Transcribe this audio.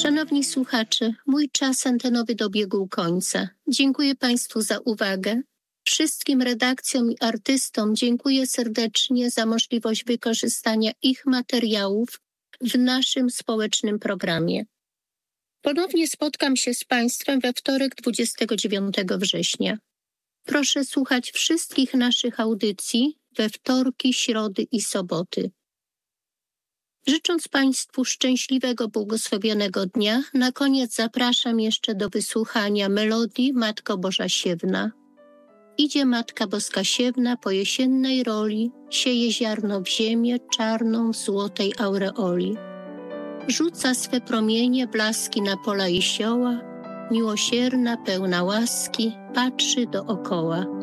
Szanowni słuchacze, mój czas antenowy dobiegł końca. Dziękuję Państwu za uwagę. Wszystkim redakcjom i artystom dziękuję serdecznie za możliwość wykorzystania ich materiałów w naszym społecznym programie. Ponownie spotkam się z Państwem we wtorek 29 września. Proszę słuchać wszystkich naszych audycji we wtorki, środy i soboty. Życząc Państwu szczęśliwego, błogosławionego dnia, na koniec zapraszam jeszcze do wysłuchania melodii Matko Boża Siewna. Idzie Matka Boska Siewna po jesiennej roli, sieje ziarno w ziemię czarną w złotej aureoli. Rzuca swe promienie, blaski na pola i sioła, miłosierna, pełna łaski, patrzy dookoła.